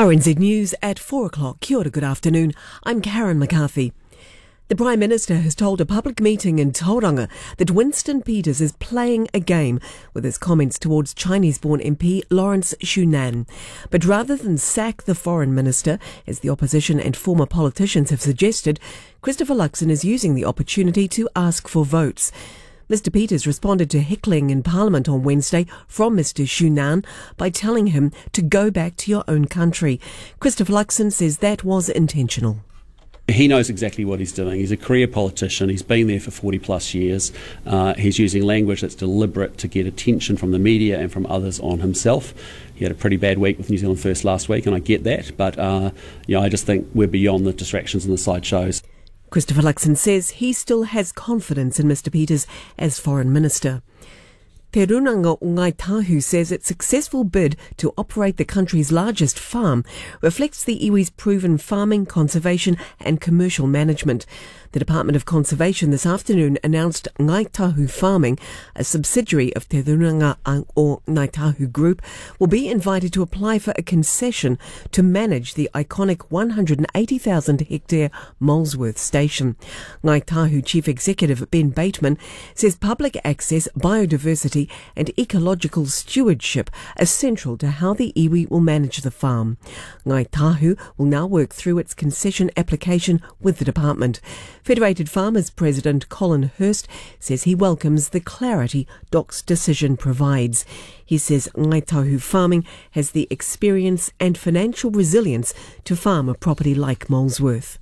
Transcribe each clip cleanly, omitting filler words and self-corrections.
RNZ News at 4 o'clock. Kia ora, good afternoon. I'm Karen McCarthy. The Prime Minister has told a public meeting in Tauranga that Winston Peters is playing a game with his comments towards Chinese-born MP Lawrence Shunan. But rather than sack the Foreign Minister, as the opposition and former politicians have suggested, Christopher Luxon is using the opportunity to ask for votes. Mr Peters responded to heckling in Parliament on Wednesday from Mr Shunan by telling him to go back to your own country. Christopher Luxon says that was intentional. He knows exactly what he's doing. He's a career politician. He's been there for 40 plus years. He's using language that's deliberate to get attention from the media and from others on himself. He had a pretty bad week with New Zealand First last week, and I get that, but I just think we're beyond the distractions and the sideshows. Christopher Luxon says he still has confidence in Mr Peters as Foreign Minister. Te Runanga o Ngai Tahu says its successful bid to operate the country's largest farm reflects the iwi's proven farming, conservation and commercial management. The Department of Conservation this afternoon announced Ngai Tahu Farming, a subsidiary of Te Runanga o Ngai Tahu Group, will be invited to apply for a concession to manage the iconic 180,000-hectare Molesworth station. Ngai Tahu Chief Executive Ben Bateman says public access, biodiversity and ecological stewardship are central to how the iwi will manage the farm. Ngai Tahu will now work through its concession application with the department. Federated Farmers President Colin Hurst says he welcomes the clarity DOC's decision provides. He says Ngai Tahu Farming has the experience and financial resilience to farm a property like Molesworth.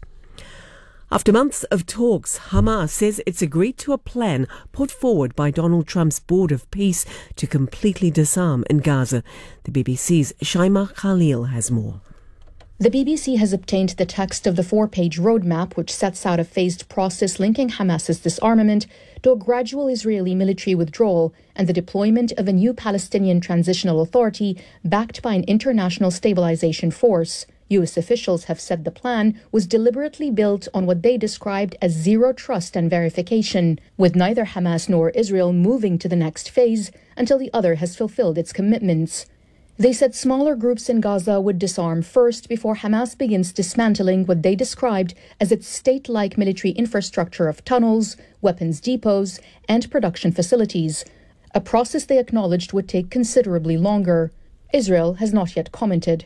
After months of talks, Hamas says it's agreed to a plan put forward by Donald Trump's Board of Peace to completely disarm in Gaza. The BBC's Shaima Khalil has more. The BBC has obtained the text of the 4-page roadmap, which sets out a phased process linking Hamas's disarmament to a gradual Israeli military withdrawal and the deployment of a new Palestinian transitional authority backed by an international stabilization force. US officials have said the plan was deliberately built on what they described as zero trust and verification, with neither Hamas nor Israel moving to the next phase until the other has fulfilled its commitments. They said smaller groups in Gaza would disarm first before Hamas begins dismantling what they described as its state-like military infrastructure of tunnels, weapons depots, and production facilities, a process they acknowledged would take considerably longer. Israel has not yet commented.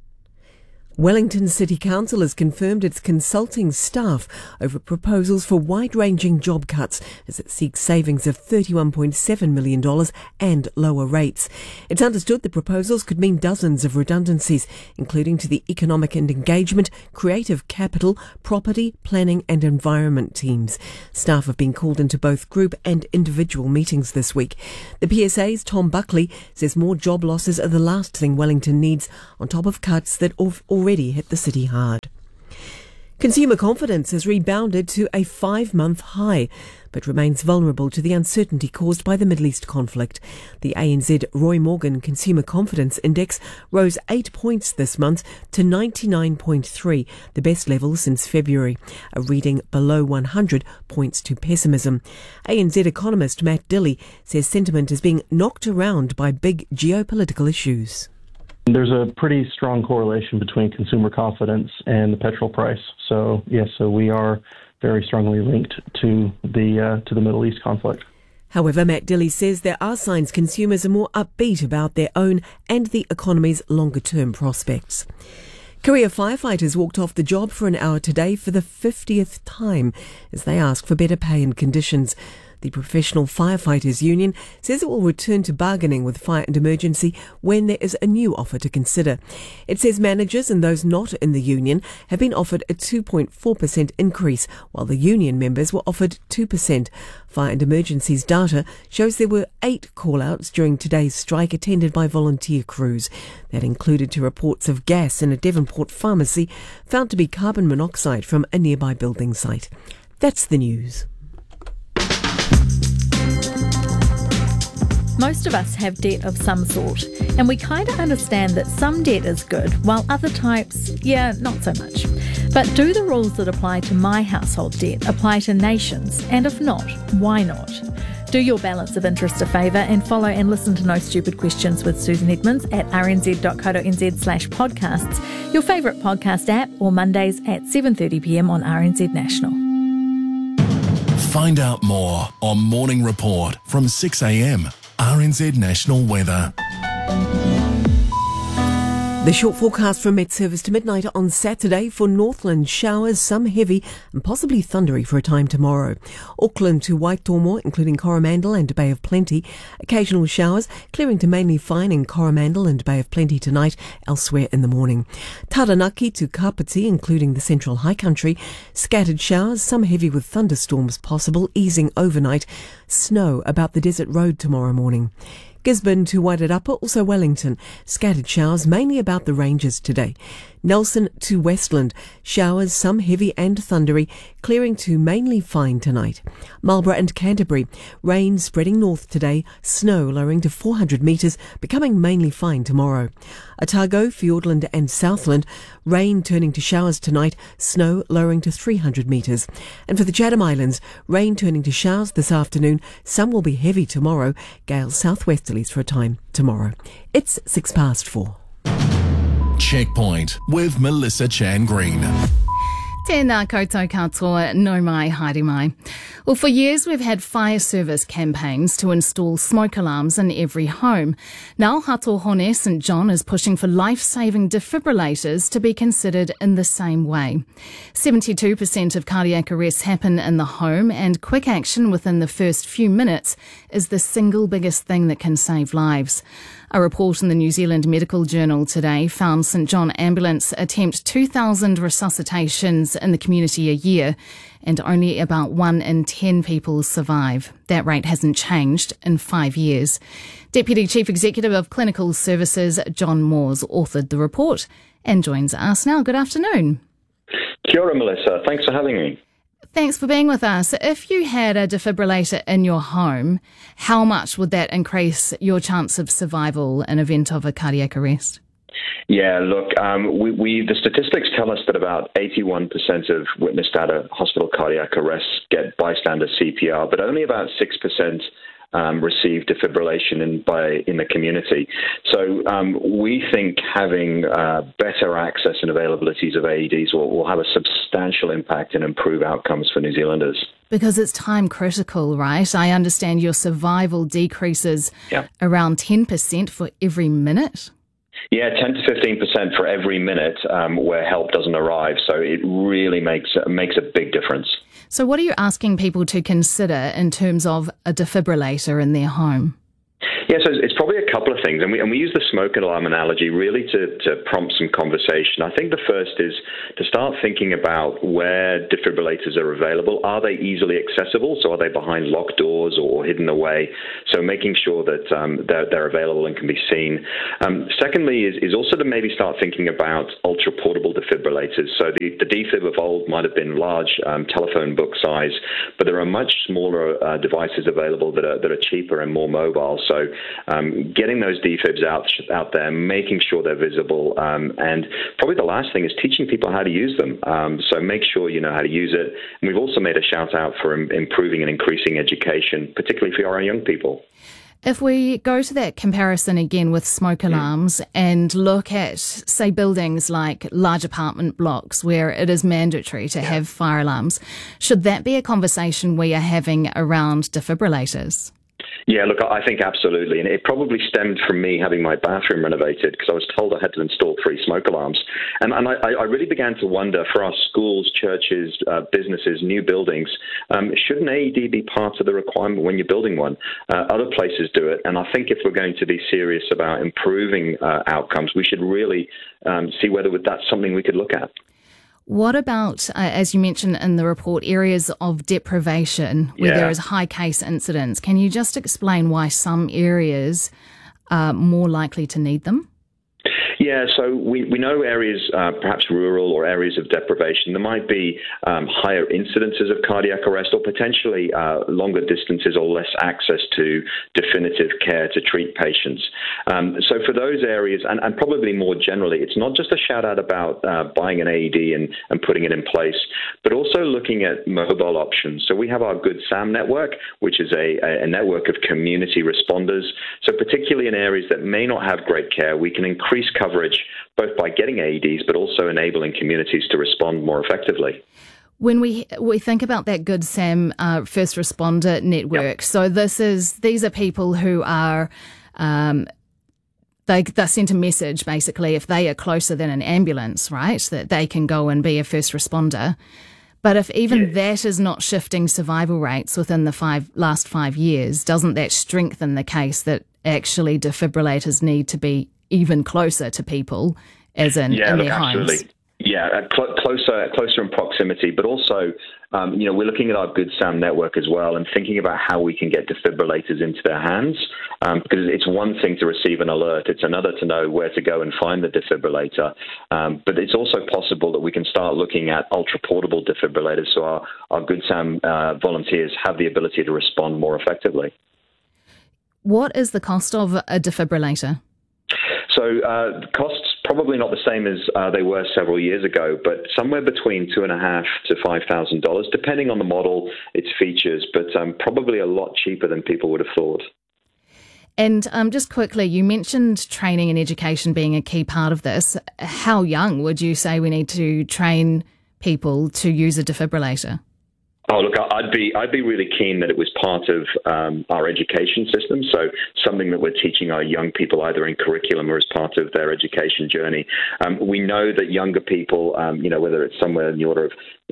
Wellington City Council has confirmed its consulting staff over proposals for wide-ranging job cuts as it seeks savings of $31.7 million and lower rates. It's understood the proposals could mean dozens of redundancies, including to the economic and engagement, creative capital, property, planning and environment teams. Staff have been called into both group and individual meetings this week. The PSA's Tom Buckley says more job losses are the last thing Wellington needs, on top of cuts that already hit the city hard. Consumer confidence has rebounded to a 5-month high, but remains vulnerable to the uncertainty caused by the Middle East conflict. The ANZ Roy Morgan Consumer Confidence Index rose 8 points this month to 99.3, the best level since February. A reading below 100 points to pessimism. ANZ economist Matt Dilley says sentiment is being knocked around by big geopolitical issues. There's a pretty strong correlation between consumer confidence and the petrol price. So we are very strongly linked to the Middle East conflict. However, Matt Dilley says there are signs consumers are more upbeat about their own and the economy's longer-term prospects. Career firefighters walked off the job for an hour today for the 50th time as they ask for better pay and conditions. The Professional Firefighters Union says it will return to bargaining with Fire and Emergency when there is a new offer to consider. It says managers and those not in the union have been offered a 2.4% increase, while the union members were offered 2%. Fire and Emergency's data shows there were 8 call-outs during today's strike attended by volunteer crews. That included 2 reports of gas in a Devonport pharmacy found to be carbon monoxide from a nearby building site. That's the news. Most of us have debt of some sort, and we kind of understand that some debt is good, while other types, not so much. But do the rules that apply to my household debt apply to nations? And if not, why not? Do your balance of interest a favour and follow and listen to No Stupid Questions with Susan Edmonds at rnz.co.nz/podcasts, your favourite podcast app, or Mondays at 7:30pm on RNZ National. Find out more on Morning Report from 6am, RNZ National Weather. The short forecast from Met Service to midnight on Saturday for Northland: showers, some heavy and possibly thundery for a time tomorrow. Auckland to Waitomo, including Coromandel and Bay of Plenty. Occasional showers, clearing to mainly fine in Coromandel and Bay of Plenty tonight, elsewhere in the morning. Taranaki to Kapiti, including the Central High Country. Scattered showers, some heavy with thunderstorms possible, easing overnight. Snow about the Desert Road tomorrow morning. Gisborne to Wairarapa, also Wellington. Scattered showers, mainly about the ranges today. Nelson to Westland. Showers, some heavy and thundery, clearing to mainly fine tonight. Marlborough and Canterbury. Rain spreading north today. Snow lowering to 400 metres, becoming mainly fine tomorrow. Otago, Fiordland and Southland. Rain turning to showers tonight. Snow lowering to 300 metres. And for the Chatham Islands, rain turning to showers this afternoon. Some will be heavy tomorrow. Gales southwesterlies for a time tomorrow. It's 4:06. Checkpoint with Melissa Chan Green. Tēnā koutou katoa, no mai, haere mai. Well, for years we've had fire service campaigns to install smoke alarms in every home. Now Hato Hone St John is pushing for life-saving defibrillators to be considered in the same way. 72% of cardiac arrests happen in the home, and quick action within the first few minutes is the single biggest thing that can save lives. A report in the New Zealand Medical Journal today found St John Ambulance attempt 2,000 resuscitations in the community a year, and only about 1 in 10 people survive. That rate hasn't changed in 5 years. Deputy Chief Executive of Clinical Services, John Moores, authored the report and joins us now. Good afternoon. Kia ora, Melissa. Thanks for having me. Thanks for being with us. If you had a defibrillator in your home, how much would that increase your chance of survival in event of a cardiac arrest? Yeah, look, the statistics tell us that about 81% of witnessed at a hospital cardiac arrests get bystander CPR, but only about 6% receive defibrillation in the community. So we think having better access and availabilities of AEDs will have a substantial impact and improve outcomes for New Zealanders. Because it's time critical, right? I understand your survival decreases around 10% for every minute. Yeah, 10 to 15% for every minute where help doesn't arrive. So it really makes a big difference. So what are you asking people to consider in terms of a defibrillator in their home? Yeah, so it's probably a couple of things, and we use the smoke alarm analogy really to prompt some conversation. I think the first is to start thinking about where defibrillators are available. Are they easily accessible? So are they behind locked doors or hidden away? So making sure that they're available and can be seen. Secondly is also to maybe start thinking about ultra-portable defibrillators. So the defib of old might have been large telephone book size, but there are much smaller devices available that are cheaper and more mobile. So getting those defibs out there, making sure they're visible, and probably the last thing is teaching people how to use them. So make sure you know how to use it. And we've also made a shout out for improving and increasing education, particularly for our young people. If we go to that comparison again with smoke alarms and look at, say, buildings like large apartment blocks where it is mandatory to have fire alarms, should that be a conversation we are having around defibrillators? Yeah, look, I think absolutely. And it probably stemmed from me having my bathroom renovated because I was told I had to install 3 smoke alarms. And I really began to wonder for our schools, churches, businesses, new buildings, should an AED be part of the requirement when you're building one? Other places do it. And I think if we're going to be serious about improving outcomes, we should really see whether that's something we could look at. What about, as you mentioned in the report, areas of deprivation where there is high case incidence? Can you just explain why some areas are more likely to need them? Yeah, so we know areas, perhaps rural or areas of deprivation, there might be higher incidences of cardiac arrest or potentially longer distances or less access to definitive care to treat patients. So for those areas, and probably more generally, it's not just a shout-out about buying an AED and putting it in place, but also looking at mobile options. So we have our Good Sam network, which is a network of community responders. So particularly in areas that may not have great care, we can increase coverage both by getting AEDs but also enabling communities to respond more effectively. When we think about that Good Sam first responder network, so these are people who are they're sent a message basically if they are closer than an ambulance, right, that they can go and be a first responder. But if even that is not shifting survival rates within the last 5 years, doesn't that strengthen the case that actually defibrillators need to be even closer to people, as in their absolutely. homes? Yeah, closer in proximity, but also, we're looking at our Good Sam network as well and thinking about how we can get defibrillators into their hands, because it's one thing to receive an alert, it's another to know where to go and find the defibrillator, but it's also possible that we can start looking at ultra-portable defibrillators so our Good Sam volunteers have the ability to respond more effectively. What is the cost of a defibrillator? So costs probably not the same as they were several years ago, but somewhere between $2,500 to $5,000, depending on the model, its features, but probably a lot cheaper than people would have thought. And just quickly, you mentioned training and education being a key part of this. How young would you say we need to train people to use a defibrillator? Oh, look, I'd be really keen that it was part of our education system, so something that we're teaching our young people either in curriculum or as part of their education journey. We know that younger people, whether it's somewhere in the order of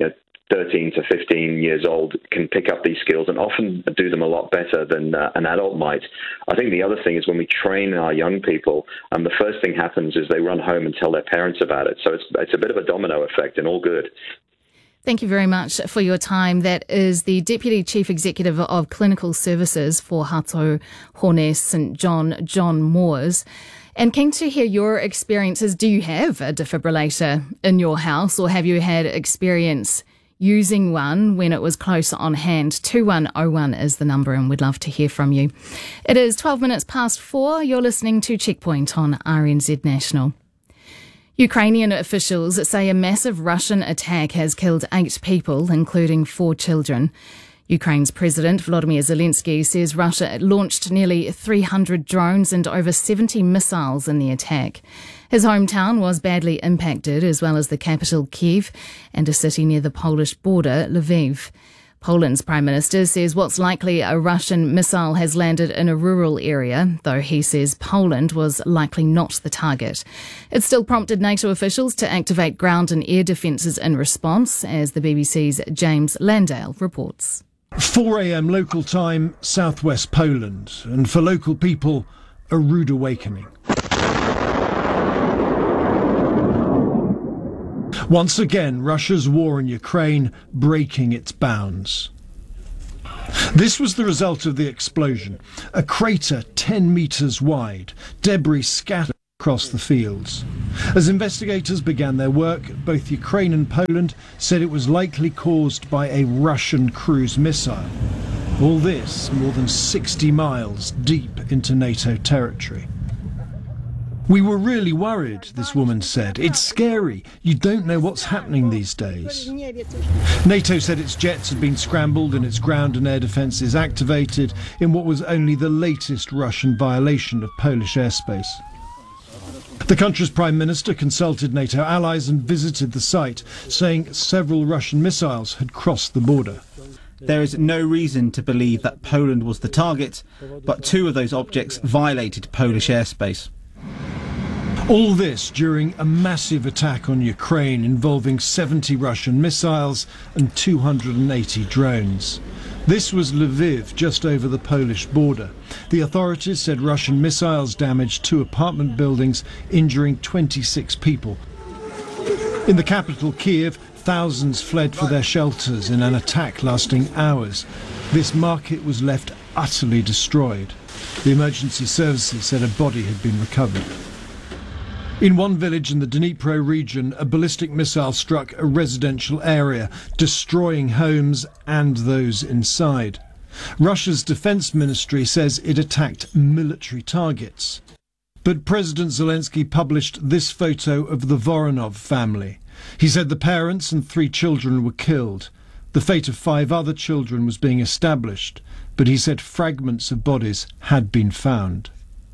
13 to 15 years old, can pick up these skills and often do them a lot better than an adult might. I think the other thing is when we train our young people, the first thing happens is they run home and tell their parents about it. So it's a bit of a domino effect and all good. Thank you very much for your time. That is the Deputy Chief Executive of Clinical Services for Hato Hone St John Moores. And keen to hear your experiences. Do you have a defibrillator in your house, or have you had experience using one when it was close on hand? 2101 is the number, and we'd love to hear from you. It is 12 minutes past 4. You're listening to Checkpoint on RNZ National. Ukrainian officials say a massive Russian attack has killed 8 people, including 4 children. Ukraine's President Volodymyr Zelensky says Russia launched nearly 300 drones and over 70 missiles in the attack. His hometown was badly impacted, as well as the capital Kyiv and a city near the Polish border, Lviv. Poland's Prime Minister says what's likely a Russian missile has landed in a rural area, though he says Poland was likely not the target. It still prompted NATO officials to activate ground and air defences in response, as the BBC's James Landale reports. 4 a.m. local time, southwest Poland, and for local people, a rude awakening. Once again, Russia's war in Ukraine breaking its bounds. This was the result of the explosion. A crater 10 metres wide, debris scattered across the fields. As investigators began their work, both Ukraine and Poland said it was likely caused by a Russian cruise missile. All this more than 60 miles deep into NATO territory. We were really worried, this woman said. It's scary. You don't know what's happening these days. NATO said its jets had been scrambled and its ground and air defences activated in what was only the latest Russian violation of Polish airspace. The country's Prime Minister consulted NATO allies and visited the site, saying several Russian missiles had crossed the border. There is no reason to believe that Poland was the target, but 2 of those objects violated Polish airspace. All this during a massive attack on Ukraine involving 70 Russian missiles and 280 drones. This was Lviv, just over the Polish border. The authorities said Russian missiles damaged 2 apartment buildings, injuring 26 people. In the capital, Kyiv, thousands fled for their shelters in an attack lasting hours. This market was left utterly destroyed. The emergency services said a body had been recovered. In one village in the Dnipro region, a ballistic missile struck a residential area, destroying homes and those inside. Russia's defense ministry says it attacked military targets. But President Zelensky published this photo of the Voronov family. He said the parents and 3 children were killed. The fate of 5 other children was being established, but he said fragments of bodies had been found.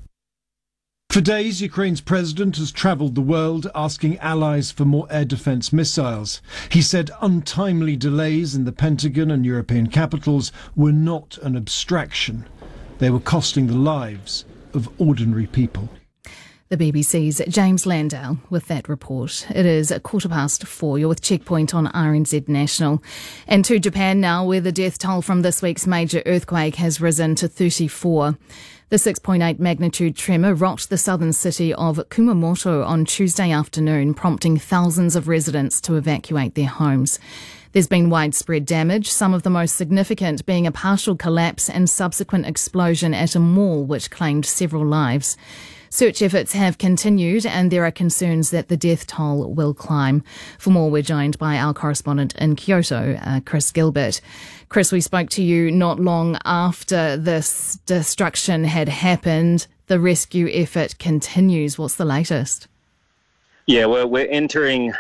For days, Ukraine's president has travelled the world asking allies for more air defence missiles. He said untimely delays in the Pentagon and European capitals were not an abstraction. They were costing the lives of ordinary people. The BBC's James Landau with that report. It is 4:15. You're with Checkpoint on RNZ National. And to Japan now, where the death toll from this week's major earthquake has risen to 34. The 6.8 magnitude tremor rocked the southern city of Kumamoto on Tuesday afternoon, prompting thousands of residents to evacuate their homes. There's been widespread damage, some of the most significant being a partial collapse and subsequent explosion at a mall which claimed several lives. Search efforts have continued and there are concerns that the death toll will climb. For more, we're joined by our correspondent in Kyoto, Chris Gilbert. Chris, we spoke to you not long after this destruction had happened. The rescue effort continues. What's the latest? Yeah, we're entering,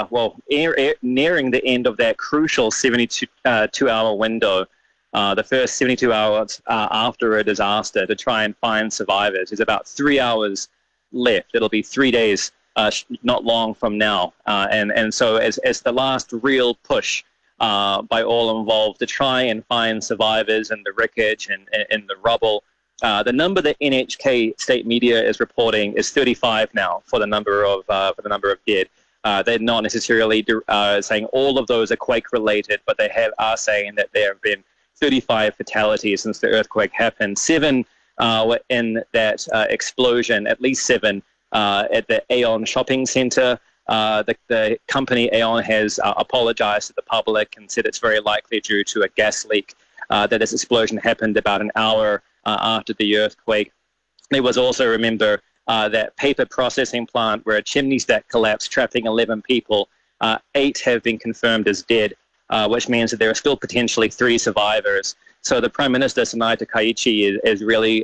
nearing the end of that crucial 72-hour window. The first 72 hours after a disaster to try and find survivors. There's about 3 hours left. It'll be 3 days, not long from now. And so as the last real push by all involved to try and find survivors in the wreckage and the rubble, the number that NHK state media is reporting is 35 now for the number of dead. They're not necessarily saying all of those are quake related, but they are saying that there have been 35 fatalities since the earthquake happened. 7 were in that explosion, at least 7 at the Aeon shopping centre. The company Aeon has apologized to the public and said it's very likely due to a gas leak, that this explosion happened about an hour after the earthquake. There was also, remember, that paper processing plant where a chimney stack collapsed, trapping 11 people. 8 have been confirmed as dead. Which means that there are still potentially 3 survivors. So the Prime Minister, Sanae Takaichi, is really,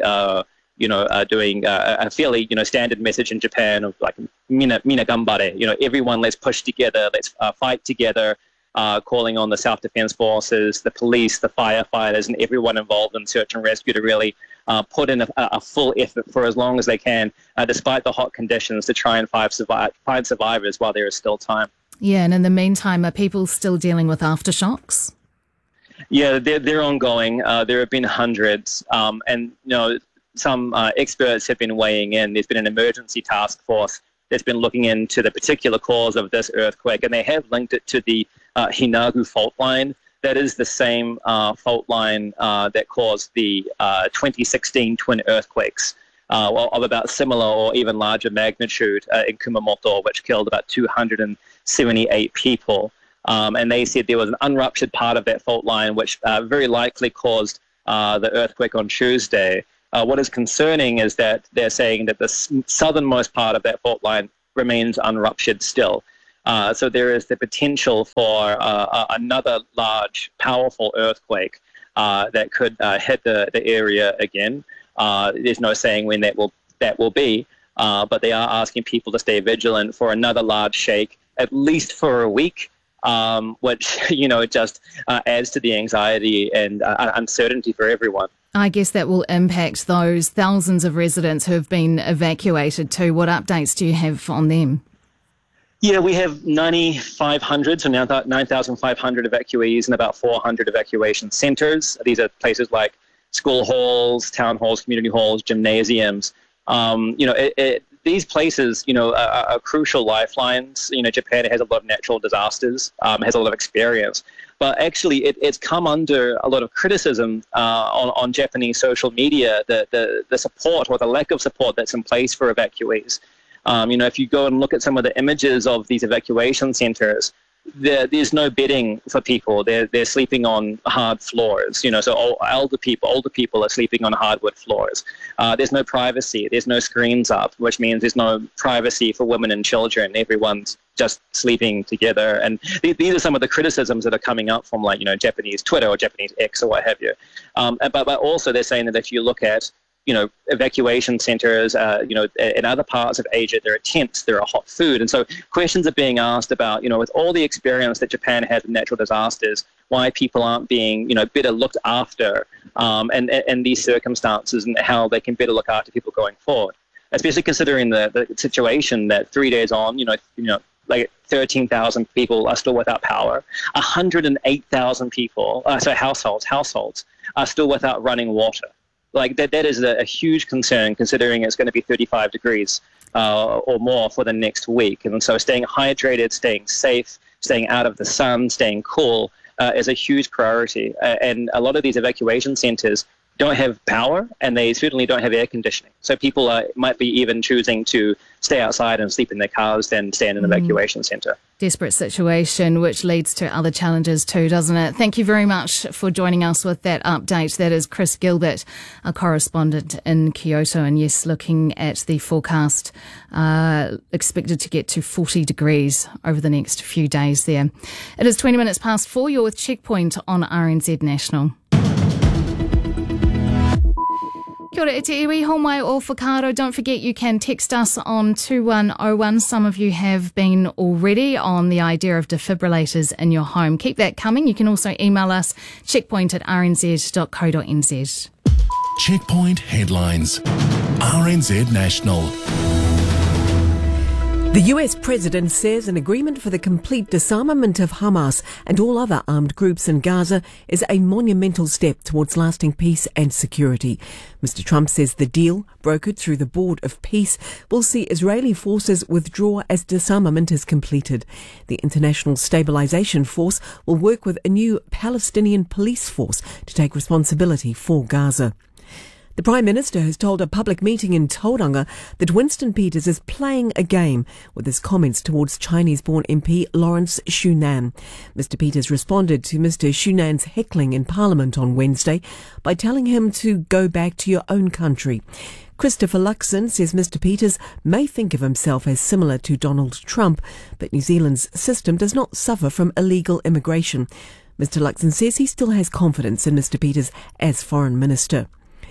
doing a fairly, standard message in Japan of like, mina gambare, everyone, let's push together, let's fight together, calling on the Self-Defense Forces, the police, the firefighters, and everyone involved in search and rescue to really put in a full effort for as long as they can, despite the hot conditions, to try and find survivors while there is still time. Yeah, and in the meantime, are people still dealing with aftershocks? Yeah, they're ongoing. There have been hundreds, and some experts have been weighing in. There's been an emergency task force that's been looking into the particular cause of this earthquake, and they have linked it to the Hinagu fault line. That is the same fault line that caused the 2016 twin earthquakes. Of about similar or even larger magnitude in Kumamoto, which killed about 278 people. And they said there was an unruptured part of that fault line, which very likely caused the earthquake on Tuesday. What is concerning is that they're saying that the southernmost part of that fault line remains unruptured still. So there is the potential for another large, powerful earthquake that could hit the area again. There's no saying when that will be, but they are asking people to stay vigilant for another large shake, at least for a week, which just adds to the anxiety and uncertainty for everyone. I guess that will impact those thousands of residents who have been evacuated too. What updates do you have on them? Yeah, we have 9,500, so now 9,500 evacuees and about 400 evacuation centres. These are places like school halls, town halls, community halls, gymnasiums. These places, are crucial lifelines. Japan has a lot of natural disasters, has a lot of experience. But actually, it's come under a lot of criticism on Japanese social media, the support or the lack of support that's in place for evacuees. If you go and look at some of the images of these evacuation centers, there's no bedding for people. They're sleeping on hard floors. So older people are sleeping on hardwood floors. There's no privacy. There's no screens up, which means there's no privacy for women and children. Everyone's just sleeping together. And these are some of the criticisms that are coming up from Japanese Twitter or Japanese X or what have you. But also they're saying that if you look at evacuation centers, in other parts of Asia, there are tents, there are hot food. And so questions are being asked about, with all the experience that Japan has in natural disasters, why people aren't being, better looked after and these circumstances and how they can better look after people going forward. Especially considering the situation that 3 days on, like 13,000 people are still without power. 108,000 people, households are still without running water. Like that is a huge concern considering it's going to be 35 degrees or more for the next week. And so staying hydrated, staying safe, staying out of the sun, staying cool is a huge priority. And a lot of these evacuation centers don't have power, and they certainly don't have air conditioning. So people might be even choosing to stay outside and sleep in their cars than stay in an evacuation centre. Desperate situation, which leads to other challenges too, doesn't it? Thank you very much for joining us with that update. That is Chris Gilbert, a correspondent in Kyoto. And yes, looking at the forecast, expected to get to 40 degrees over the next few days there. It is 20 minutes past 4. You're with Checkpoint on RNZ National. Kia ora, e te iwi, homai o whakaaro. Don't forget you can text us on 2101. Some of you have been already on the idea of defibrillators in your home. Keep that coming. You can also email us checkpoint@rnz.co.nz. Checkpoint headlines. RNZ National. The US president says an agreement for the complete disarmament of Hamas and all other armed groups in Gaza is a monumental step towards lasting peace and security. Mr. Trump says the deal, brokered through the Board of Peace, will see Israeli forces withdraw as disarmament is completed. The International Stabilization Force will work with a new Palestinian police force to take responsibility for Gaza. The Prime Minister has told a public meeting in Tauranga that Winston Peters is playing a game with his comments towards Chinese-born MP Lawrence Shunan. Mr. Peters responded to Mr. Shunan's heckling in Parliament on Wednesday by telling him to go back to your own country. Christopher Luxon says Mr. Peters may think of himself as similar to Donald Trump, but New Zealand's system does not suffer from illegal immigration. Mr. Luxon says he still has confidence in Mr. Peters as Foreign Minister.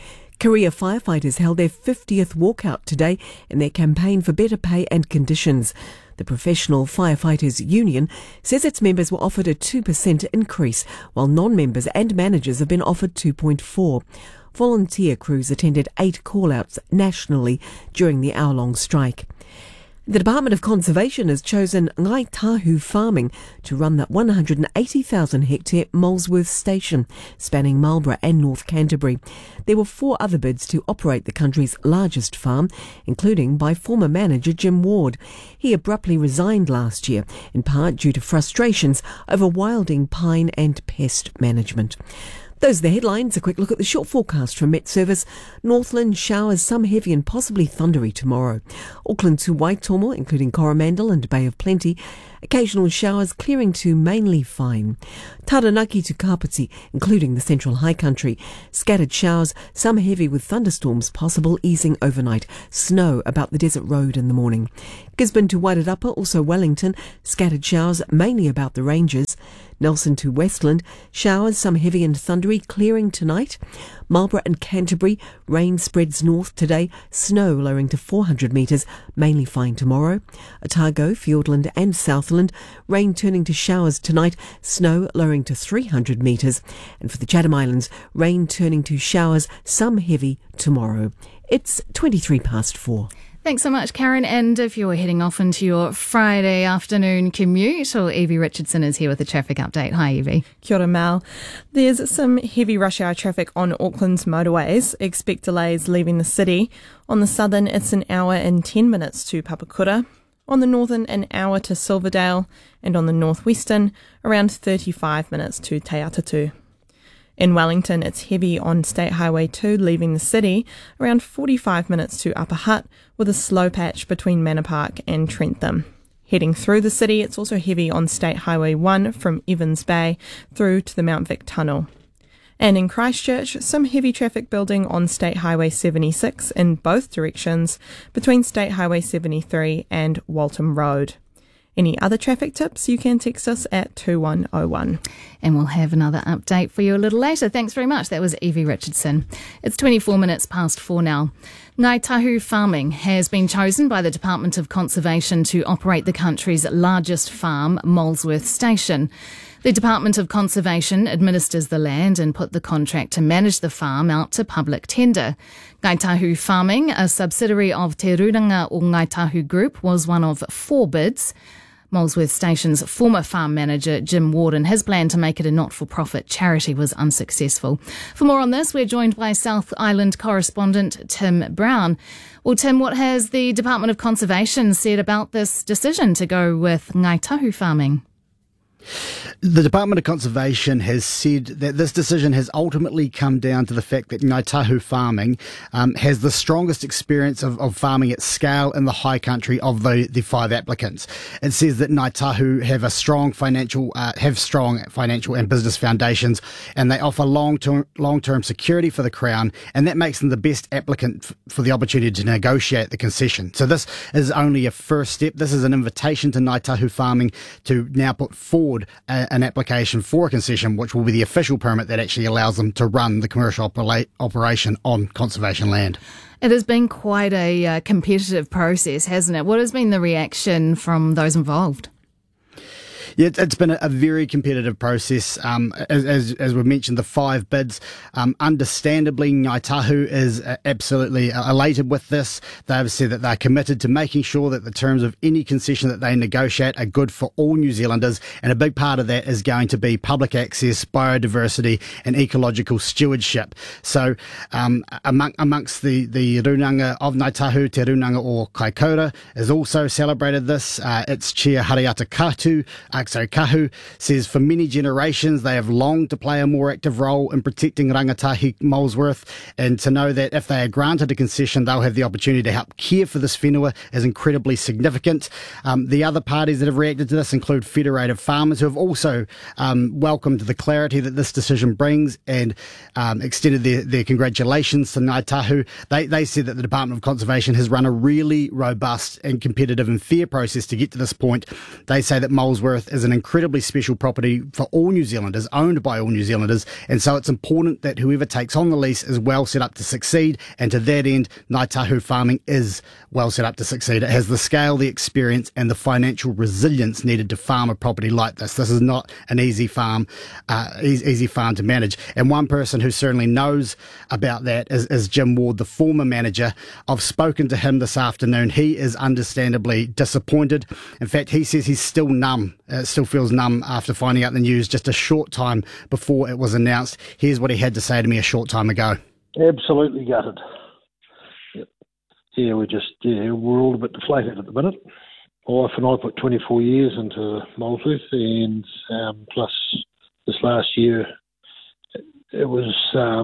Korea firefighters held their 50th walkout today in their campaign for better pay and conditions. The Professional Firefighters Union says its members were offered a 2% increase, while non-members and managers have been offered 2.4%. Volunteer crews attended 8 call-outs nationally during the hour-long strike. The Department of Conservation has chosen Ngai Tahu Farming to run the 180,000-hectare Molesworth Station, spanning Marlborough and North Canterbury. There were 4 other bids to operate the country's largest farm, including by former manager Jim Ward. He abruptly resigned last year, in part due to frustrations over wilding pine and pest management. Those are the headlines. A quick look at the short forecast from Met Service. Northland showers, some heavy and possibly thundery tomorrow. Auckland to Waitomo, including Coromandel and Bay of Plenty. Occasional showers clearing to mainly fine. Taranaki to Kapiti, including the Central High Country. Scattered showers, some heavy with thunderstorms possible, easing overnight. Snow about the Desert Road in the morning. Gisborne to Wairarapa, also Wellington. Scattered showers, mainly about the ranges. Nelson to Westland, showers, some heavy and thundery, clearing tonight. Marlborough and Canterbury, rain spreads north today, snow lowering to 400 metres, mainly fine tomorrow. Otago, Fiordland and Southland, rain turning to showers tonight, snow lowering to 300 metres. And for the Chatham Islands, rain turning to showers, some heavy tomorrow. It's 23 past 4. Thanks so much, Karen. And if you're heading off into your Friday afternoon commute, Evie Richardson is here with a traffic update. Hi, Evie. Kia ora, Mal. There's some heavy rush hour traffic on Auckland's motorways. Expect delays leaving the city. On the southern, it's an hour and 10 minutes to Papakura. On the northern, an hour to Silverdale. And on the northwestern, around 35 minutes to Te Atatu. In Wellington, it's heavy on State Highway 2 leaving the city, around 45 minutes to Upper Hutt, with a slow patch between Manor Park and Trentham. Heading through the city, it's also heavy on State Highway 1 from Evans Bay through to the Mount Vic Tunnel. And in Christchurch, some heavy traffic building on State Highway 76 in both directions between State Highway 73 and Waltham Road. Any other traffic tips, you can text us at 2101. And we'll have another update for you a little later. Thanks very much. That was Evie Richardson. It's 24 minutes past 4 now. Ngai Tahu Farming has been chosen by the Department of Conservation to operate the country's largest farm, Molesworth Station. The Department of Conservation administers the land and put the contract to manage the farm out to public tender. Ngai Tahu Farming, a subsidiary of Te Ruranga o Ngai Tahu Group, was one of 4 bids. Molesworth Station's former farm manager, Jim Warden, has planned to make it a not-for-profit charity, was unsuccessful. For more on this, we're joined by South Island correspondent Tim Brown. Well, Tim, what has the Department of Conservation said about this decision to go with Ngai Tahu Farming? The Department of Conservation has said that this decision has ultimately come down to the fact that Ngai Tahu Farming has the strongest experience of farming at scale in the high country of the 5 applicants. It says that Ngai Tahu have strong financial and business foundations, and they offer long-term security for the Crown, and that makes them the best applicant for the opportunity to negotiate the concession. So this is only a first step. This is an invitation to Ngai Tahu Farming to now put forward an application for a concession, which will be the official permit that actually allows them to run the commercial operation on conservation land. It has been quite a competitive process, hasn't it? What has been the reaction from those involved? Yeah, it's been a very competitive process. As we mentioned, the 5 bids. Understandably, Ngai Tahu is absolutely elated with this. They've said that they're committed to making sure that the terms of any concession that they negotiate are good for all New Zealanders, and a big part of that is going to be public access, biodiversity and ecological stewardship. So amongst the runanga of Ngai Tahu, Te Runanga o Kaikoura has also celebrated this. Its chair, Hareata Kahu, says for many generations they have longed to play a more active role in protecting rangatahi Molesworth, and to know that if they are granted a concession they'll have the opportunity to help care for this whenua is incredibly significant. The other parties that have reacted to this include Federated Farmers, who have also welcomed the clarity that this decision brings and extended their congratulations to Ngai Tahu. They said that the Department of Conservation has run a really robust and competitive and fair process to get to this point. They say that Molesworth is an incredibly special property for all New Zealanders, owned by all New Zealanders, and so it's important that whoever takes on the lease is well set up to succeed, and to that end, Ngai Tahu Farming is well set up to succeed. It has the scale, the experience and the financial resilience needed to farm a property like this. This is not an easy farm to manage, and one person who certainly knows about that is Jim Ward, the former manager. I've spoken to him this afternoon. He is understandably disappointed. In fact, he says he's still feels numb after finding out the news just a short time before it was announced. Here's what he had to say to me a short time ago. Absolutely gutted. Yeah, we're all a bit deflated at the minute. My wife and I put 24 years into Molesworth, and plus this last year it was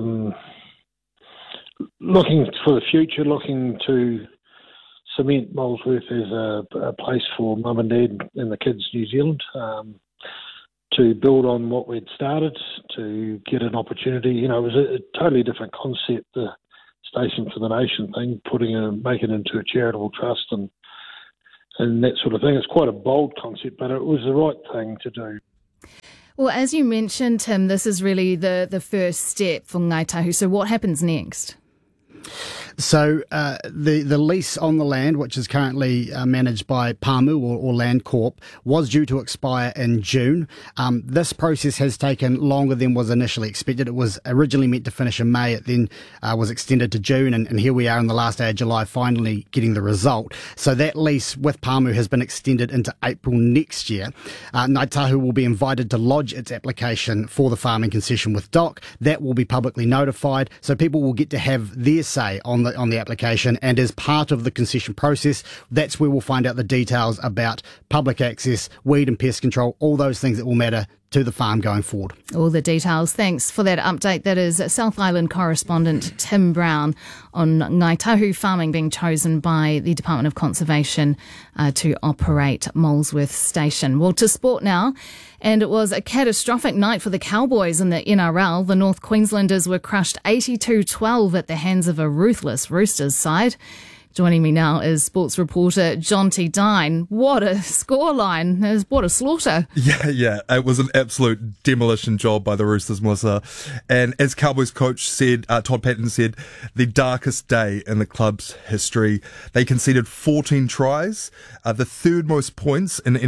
looking for the future, looking to cement Molesworth as a place for mum and dad and the kids New Zealand, to build on what we'd started, to get an opportunity. It was a totally different concept, the Station for the Nation thing, making it into a charitable trust and that sort of thing. It's quite a bold concept, but it was the right thing to do. Well, as you mentioned, Tim, this is really the first step for Ngai Tahu. So what happens next? So the lease on the land, which is currently managed by Pāmu or Landcorp, was due to expire in June. This process has taken longer than was initially expected. It was originally meant to finish in May. It then was extended to June, and here we are in the last day of July finally getting the result. So that lease with Pāmu has been extended into April next year. Ngai Tahu will be invited to lodge its application for the farming concession with DOC. That will be publicly notified, so people will get to have their say on the application, and as part of the concession process, that's where we'll find out the details about public access, weed and pest control, all those things that will matter to the farm going forward. All the details. Thanks for that update. That is South Island correspondent Tim Brown on Ngāi Tahu farming being chosen by the Department of Conservation to operate Molesworth Station. Well, to sport now. And it was a catastrophic night for the Cowboys in the NRL. The North Queenslanders were crushed 82-12 at the hands of a ruthless Roosters side. Joining me now is sports reporter Jonty Dine. What a scoreline. What a slaughter. Yeah. It was an absolute demolition job by the Roosters, Melissa. And as Cowboys coach said, Todd Paton said, the darkest day in the club's history. They conceded 14 tries, the third most points in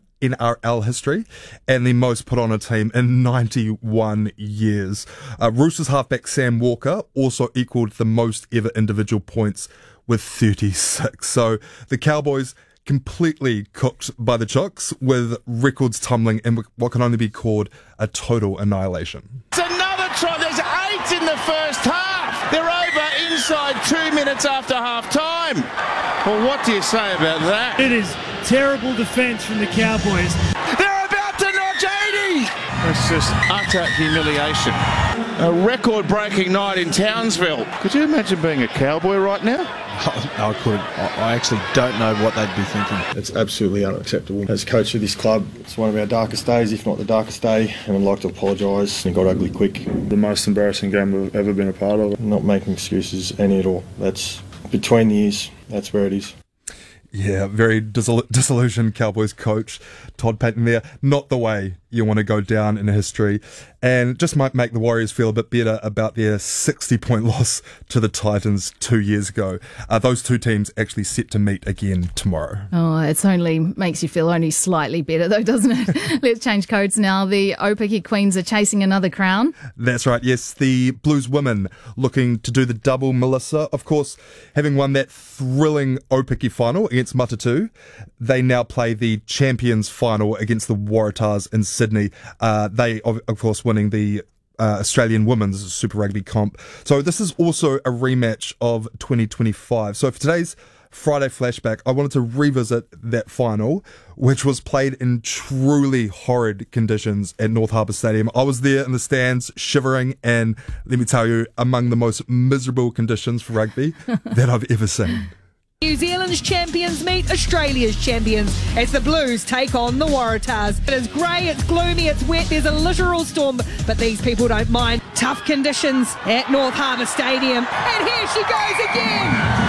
NRL history, and the most put on a team in 91 years. Roosters halfback Sam Walker also equalled the most ever individual points with 36. So the Cowboys completely cooked by the Chooks, with records tumbling in what can only be called a total annihilation. It's another try. There's 8 in the first half. They're over inside 2 minutes after half time. Well, what do you say about that? It is terrible defence from the Cowboys. They're about to notch 80. It's just utter humiliation. A record-breaking night in Townsville. Could you imagine being a Cowboy right now? I could. I actually don't know what they'd be thinking. It's absolutely unacceptable. As coach of this club, it's one of our darkest days, if not the darkest day, and I'd like to apologise. It got ugly quick. The most embarrassing game I've ever been a part of. Not making excuses any at all. That's between the ears. That's where it is. Yeah, very disillusioned Cowboys coach Todd Paton there. Not the way you want to go down in history, and just might make the Warriors feel a bit better about their 60-point loss to the Titans 2 years ago. Those two teams actually set to meet again tomorrow. Oh, it's only makes you feel only slightly better though, doesn't it? Let's change codes now. The Opiki Queens are chasing another crown. That's right, yes. The Blues women looking to do the double, Melissa. Of course, having won that thrilling Opiki final against Matatu, they now play the Champions final against the Waratahs in Sydney. They, of course, winning the Australian Women's Super Rugby comp. So this is also a rematch of 2025. So for today's Friday flashback, I wanted to revisit that final, which was played in truly horrid conditions at North Harbour Stadium. I was there in the stands shivering, and let me tell you, among the most miserable conditions for rugby that I've ever seen. New Zealand's champions meet Australia's champions as the Blues take on the Waratahs. It is grey, it's gloomy, it's wet, there's a literal storm, but these people don't mind. Tough conditions at North Harbour Stadium. And here she goes again!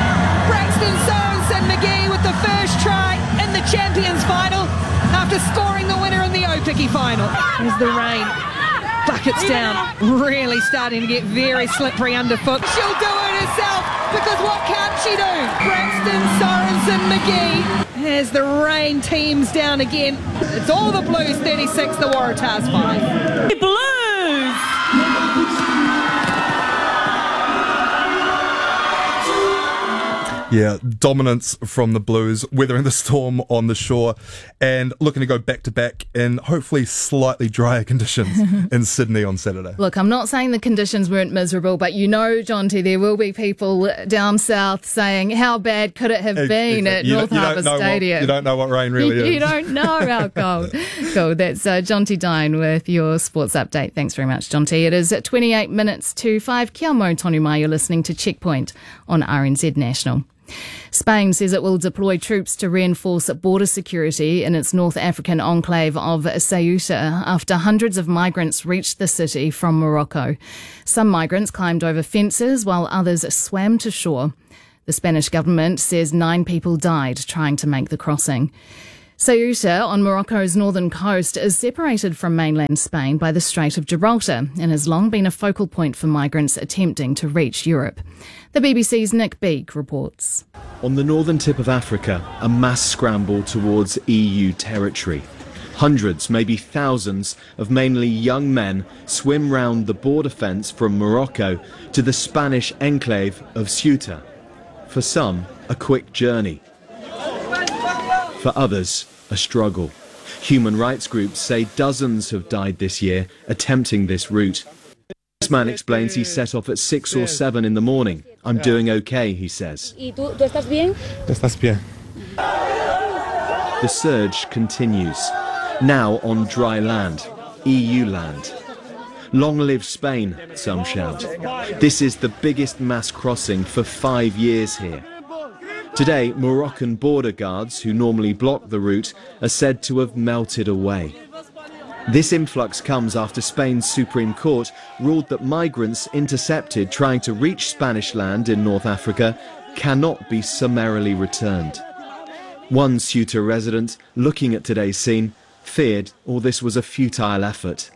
Braxton Sorensen-McGee with the first try in the champions final after scoring the winner in the Opiki final. As the rain buckets down, really starting to get very slippery underfoot. She'll do it herself, because what can't she do? Braxton Sorensen-McGee as the rain teams down again. It's all the Blues 36, the Waratahs 5. The Blues! Yeah, dominance from the Blues, weathering the storm on the shore and looking to go back-to-back in hopefully slightly drier conditions in Sydney on Saturday. Look, I'm not saying the conditions weren't miserable, but you know, Jonty, there will be people down south saying, how bad could it have been at North Harbour Stadium? You don't know what rain really is. You don't know how cold. Cool, that's Jonty Dine with your sports update. Thanks very much, Jonty. It is 28 minutes to 5. Kia mau tonu mai, you're listening to Checkpoint on RNZ National. Spain says it will deploy troops to reinforce border security in its North African enclave of Ceuta after hundreds of migrants reached the city from Morocco. Some migrants climbed over fences while others swam to shore. The Spanish government says 9 people died trying to make the crossing. Ceuta, on Morocco's northern coast, is separated from mainland Spain by the Strait of Gibraltar and has long been a focal point for migrants attempting to reach Europe. The BBC's Nick Beak reports. On the northern tip of Africa, a mass scramble towards EU territory. Hundreds, maybe thousands, of mainly young men swim round the border fence from Morocco to the Spanish enclave of Ceuta. For some, a quick journey. For others, a struggle. Human rights groups say dozens have died this year attempting this route. This man explains he set off at 6 or 7 in the morning. I'm doing okay, he says. ¿Y tú estás bien? Estás bien. The surge continues, now on dry land. EU land. Long live Spain, some shout. This is the biggest mass crossing for 5 years here. Today, Moroccan border guards, who normally block the route, are said to have melted away. This influx comes after Spain's Supreme Court ruled that migrants intercepted trying to reach Spanish land in North Africa cannot be summarily returned. One Ceuta resident, looking at today's scene, feared all this was a futile effort.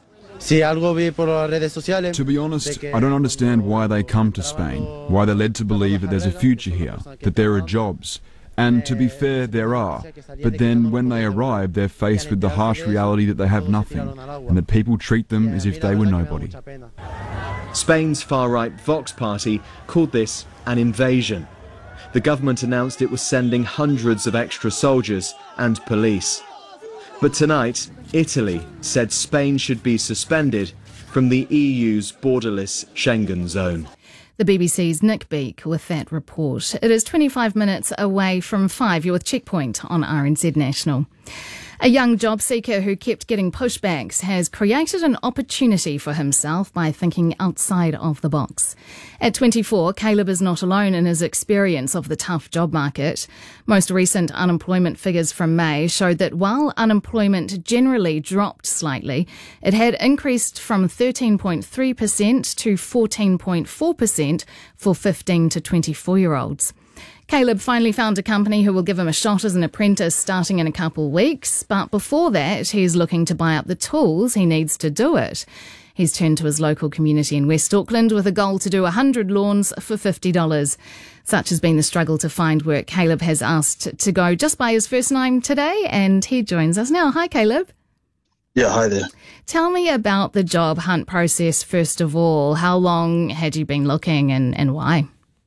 To be honest, I don't understand why they come to Spain, why they're led to believe that there's a future here, that there are jobs. And to be fair, there are. But then when they arrive, they're faced with the harsh reality that they have nothing, and that people treat them as if they were nobody. Spain's far-right Vox party called this an invasion. The government announced it was sending hundreds of extra soldiers and police. But tonight, Italy said Spain should be suspended from the EU's borderless Schengen zone. The BBC's Nick Beak with that report. It is 25 minutes away from 5. You're with Checkpoint on RNZ National. A young job seeker who kept getting pushbacks has created an opportunity for himself by thinking outside of the box. At 24, Caleb is not alone in his experience of the tough job market. Most recent unemployment figures from May showed that while unemployment generally dropped slightly, it had increased from 13.3% to 14.4% for 15 to 24-year-olds. Caleb finally found a company who will give him a shot as an apprentice starting in a couple of weeks, but before that, he's looking to buy up the tools he needs to do it. He's turned to his local community in West Auckland with a goal to do 100 lawns for $50. Such has been the struggle to find work. Caleb has asked to go just by his first name today, and he joins us now. Hi, Caleb. Yeah, hi there. Tell me about the job hunt process first of all. How long had you been looking and why?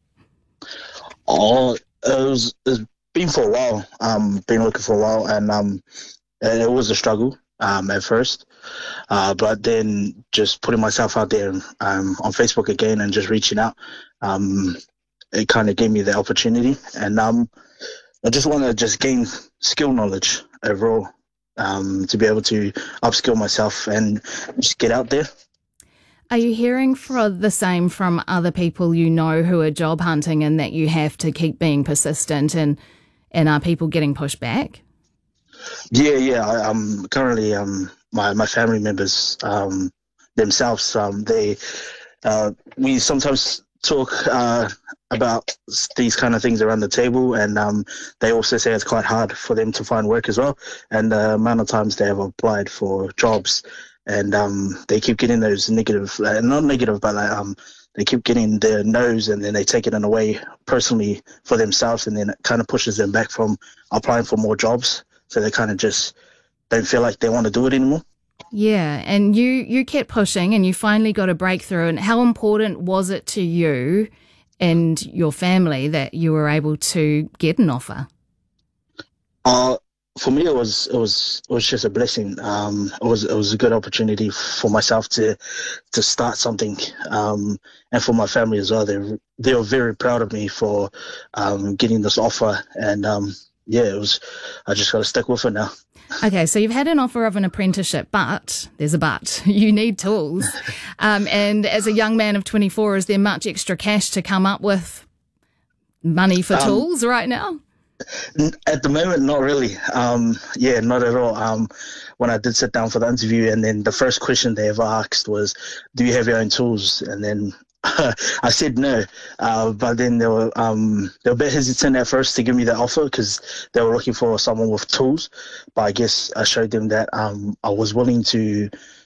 Oh, it's been for a while. Been looking for a while, and it was a struggle at first. But then just putting myself out there on Facebook again and just reaching out, it kind of gave me the opportunity. And I just want to just gain skill knowledge overall, to be able to upskill myself and just get out there. Are you hearing the same from other people you know who are job hunting and that you have to keep being persistent and are people getting pushed back? Yeah. I'm currently my family members themselves. We sometimes talk about these kind of things around the table, and they also say it's quite hard for them to find work as well. And the amount of times they have applied for jobs. And they keep getting those negative, not negative, but they keep getting their no's, and then they take it in a way personally for themselves, and then it kind of pushes them back from applying for more jobs. So they kind of just don't feel like they want to do it anymore. Yeah, and you kept pushing, and you finally got a breakthrough. And how important was it to you and your family that you were able to get an offer? For me, it was just a blessing. It was a good opportunity for myself to start something, and for my family as well. They were very proud of me for getting this offer, and it was. I just got to stick with it now. Okay, so you've had an offer of an apprenticeship, but there's a but. You need tools, and as a young man of 24, is there much extra cash to come up with money for tools right now? At the moment, not really. Not at all. When I did sit down for the interview, and then the first question they ever asked was, "Do you have your own tools?" And then I said no. But then they were a bit hesitant at first to give me the offer because they were looking for someone with tools. But I guess I showed them that I was willing to